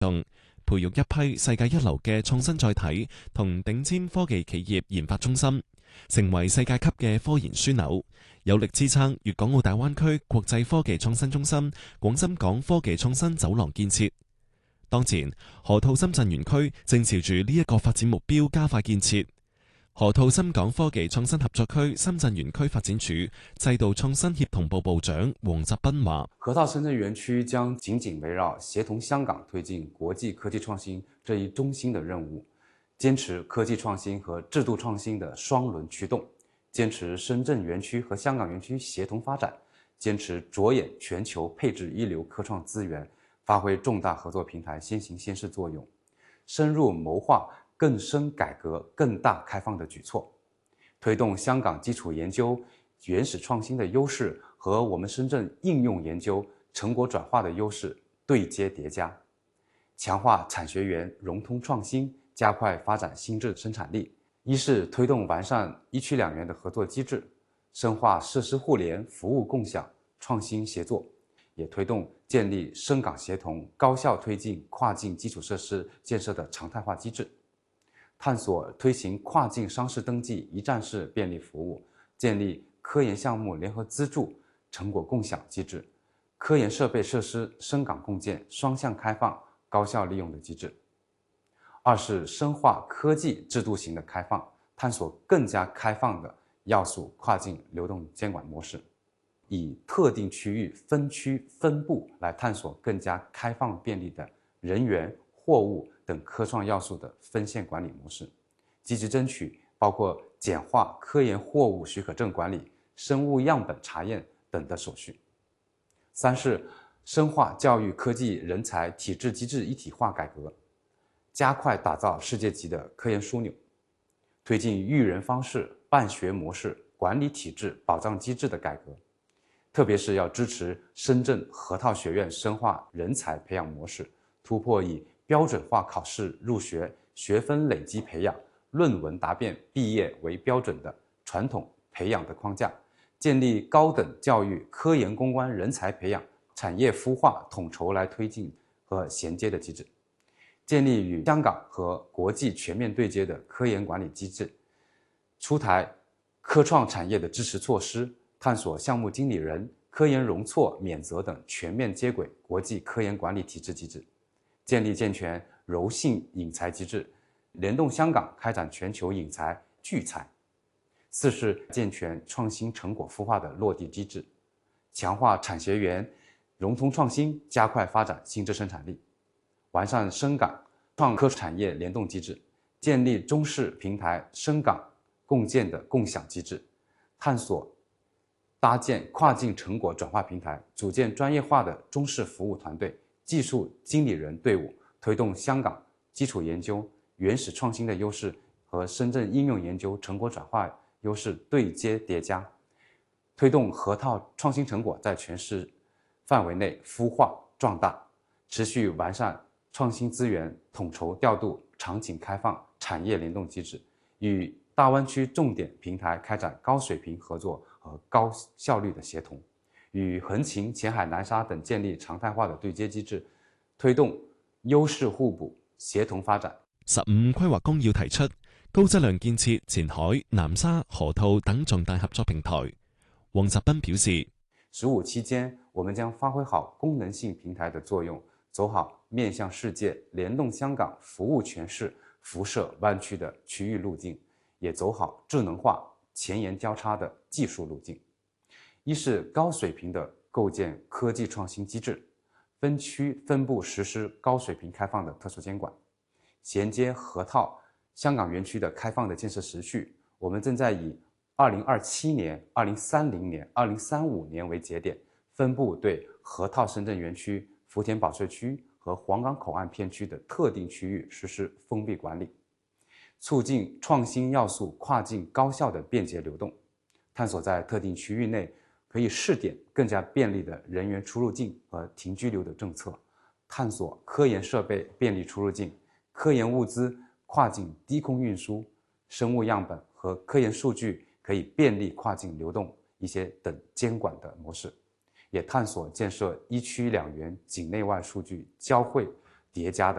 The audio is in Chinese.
動，培育一批世界一流嘅創新載體同頂尖科技企業研發中心，成為世界級嘅科研樞紐，有力支撐粵港澳大灣區國際科技創新中心廣深港科技創新走廊建設。當前，河套深圳園區正朝住呢一個發展目標加快建設。河套深港科技創新合作區深圳園區發展處制度創新協同部部長黃澤斌話： 河套深圳園區將緊緊圍繞協同香港推進國際科技創新這一中心的任務，堅持科技創新和制度創新的雙輪驅動，堅持深圳園區和香港園區協同發展，堅持着眼全球配置一流科創資源，發揮重大合作平台先行先試作用，深入謀劃更深改革、更大開放的舉措，推動香港基礎研究原始創新的優勢和我們深圳應用研究成果轉化的優勢對接疊加，強化產學園融通創新，加快發展新質生產力。一是推動完善一區兩園的合作機制，深化設施互聯、服務共享、創新協作，也推動建立深港協同、高效推進跨境基礎設施建設的常態化機制。探索推行跨境商事登記一站式便利服務，建立科研項目聯合資助、成果共享機制，科研設備設施深港共建、雙向開放、高效利用的機制。二是深化科技制度型的開放，探索更加開放的要素跨境流動監管模式，以特定區域分區分部來探索更加開放便利的人員、貨物等科創要素的分線管理模式，積極爭取包括簡化科研貨物許可證管理、生物樣本查驗等的手續。三是深化教育科技人才體制機制一體化改革，加快打造世界級的科研樞紐，推進育人方式、辦學模式、管理體制、保障機制的改革，特別是要支持深圳河套學院深化人才培養模式，突破以標準化考試入學、學分累積培養、論文答辯畢業為標準的傳統培養的框架，建立高等教育科研攻關人才培養、產業孵化統籌來推進和銜接的機制，建立與香港和國際全面對接的科研管理機制，出台科創產業的支持措施，探索項目經理人、科研容錯免責等全面接軌國際科研管理體制機制，建立健全柔性引才機制，聯動香港開展全球引才聚才。四是健全創新成果孵化的落地機制，強化產學園融通創新，加快發展新質生產力，完善深港創科產業聯動機制，建立中式平台深港共建的共享機制，探索搭建跨境成果轉化平台，組建專業化的中式服務團隊、技術經理人隊伍，推動香港基礎研究原始創新的優勢和深圳應用研究成果轉化優勢對接疊加，推動河套創新成果在全市範圍內孵化壯大，持續完善創新資源統籌調度、場景開放、產業聯動機制，與大灣區重點平台開展高水平合作和高效率的協同，與橫琴、前海、南沙等建立常態化的對接機制，推動優勢互補、協同發展。 15規劃綱要提出高質量建設前海、南沙、河套等重大合作平台。黃澤斌表示 ，15期間，我們將發揮好功能性平台的作用，走好面向世界、聯動香港、服務全市、輻射灣區的區域路徑，也走好智能化、前沿交叉的技術路徑。一是高水平的構建科技創新機制，分區分部實施高水平開放的特殊監管，銜接河套香港園區的開放的建設時序，我們正在以2027年、2030年、2035年為節點，分步對河套深圳園區、福田保稅區和皇崗口岸片區的特定區域實施封閉管理，促進創新要素跨境高效的便捷流動，探索在特定區域內可以試點更加便利的人員出入境和停居留的政策，探索科研設備便利出入境、科研物資跨境低空運輸、生物樣本和科研數據可以便利跨境流動一些等監管的模式，也探索建設一區兩園境內外數據交匯疊加的。